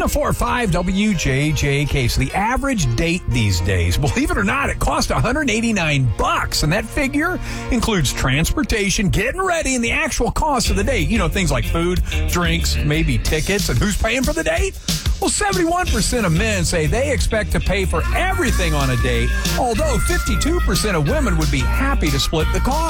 104.5 WJJK. So the average date these days, believe it or not, it costs $189, and that figure includes transportation, getting ready, and the actual cost of the date. You know, things like food, drinks, maybe tickets, and who's paying for the date? Well, 71% of men say they expect to pay for everything on a date, although 52% of women would be happy to split the cost.